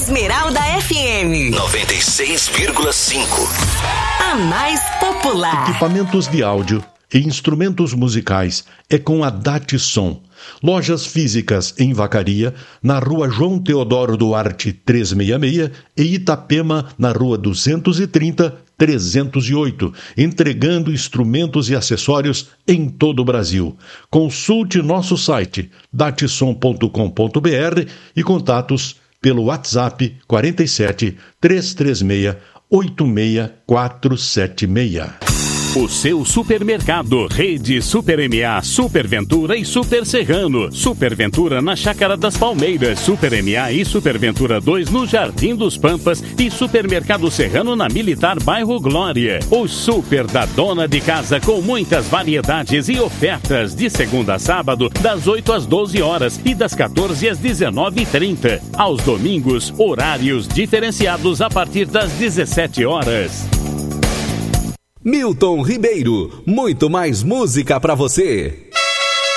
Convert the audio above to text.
Esmeralda FM 96,5. A mais popular. Equipamentos de áudio e instrumentos musicais é com a Datsom. Lojas físicas em Vacaria, na rua João Teodoro Duarte 366 e Itapema, na rua 230 308, entregando instrumentos e acessórios em todo o Brasil. Consulte nosso site datsom.com.br e contatos pelo WhatsApp 47 336 86476. O seu supermercado, Rede Super MA, Super Ventura e Super Serrano. Super Ventura na Chácara das Palmeiras, Super MA e Super Ventura 2 no Jardim dos Pampas e Supermercado Serrano na Militar Bairro Glória. O Super da Dona de Casa com muitas variedades e ofertas de segunda a sábado das 8 às 12 horas e das 14 às 19h30. Aos domingos, horários diferenciados a partir das 17 horas. Milton Ribeiro, muito mais música pra você.